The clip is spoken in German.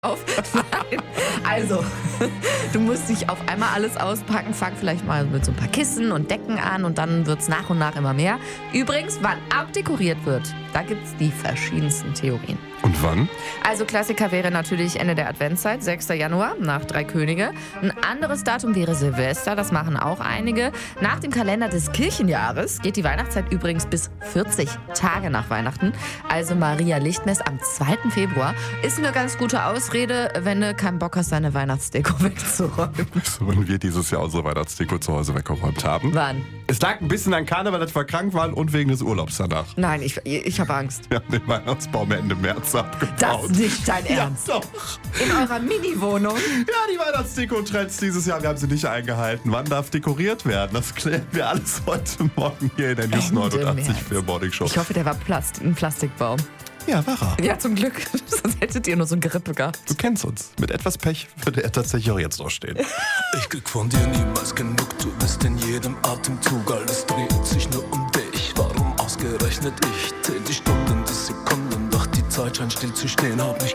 auf. Nein. Also, du musst nicht auf einmal alles auspacken. Fang vielleicht mal mit so ein paar Kissen und Decken an und dann wird es nach und nach immer mehr. Übrigens, wann abdekoriert wird, da gibt es die verschiedensten Theorien. Und wann? Also Klassiker wäre natürlich Ende der Adventszeit, 6. Januar, nach Drei Könige. Ein anderes Datum wäre Silvester, das machen auch einige. Nach dem Kalender des Kirchenjahres geht die Weihnachtszeit übrigens bis 40 Tage nach Weihnachten. Also Maria Lichtmess am 2. Februar ist eine ganz gute Ausrede, wenn du keinen Bock hast, deine Weihnachtsdeko wegzuräumen. So, wenn wir dieses Jahr unsere Weihnachtsdeko zu Hause weggeräumt haben. Wann? Es lag ein bisschen an Karneval, dass wir krank waren und wegen des Urlaubs danach. Nein, ich habe Angst. Wir haben den Weihnachtsbaum Ende März abgebaut. Das ist nicht dein Ernst. Ja, doch. In eurer Mini-Wohnung? Ja, die Weihnachtsdeko-Trends dieses Jahr, wir haben sie nicht eingehalten. Wann darf dekoriert werden? Das klären wir alles heute Morgen hier in der News 89 für Morning Show. Ich hoffe, der war ein Plastikbaum. Ja, war er. Ja, zum Glück. Sonst hättet ihr nur so eine Grippe gehabt. Du kennst uns. Mit etwas Pech würde er tatsächlich auch jetzt noch stehen. Ich krieg von dir niemals genug, du bist in jedem Atemzug, alles dreht sich nur um dich. Warum ausgerechnet ich? Zähl die Stunden, die Sekunden, doch die Zeit scheint still zu stehen, hab mich